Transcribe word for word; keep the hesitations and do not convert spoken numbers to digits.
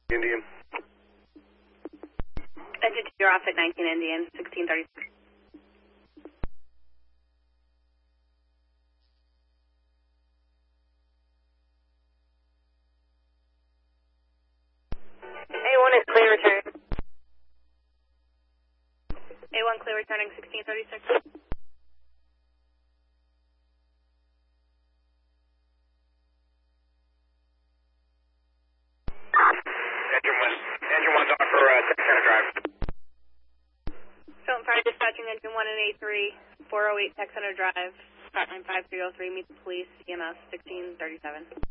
Indian. Engine two, you're off at nineteen Indian, sixteen thirty-six. A one is clear return. A one clear returning, sixteen thirty-six. Engine one, engine one's on for uh, Tech Center Drive. Film Fire dispatching engine one and A three, four oh eight Tech Center Drive, start line five three oh three, meet the police, E M S sixteen thirty-seven.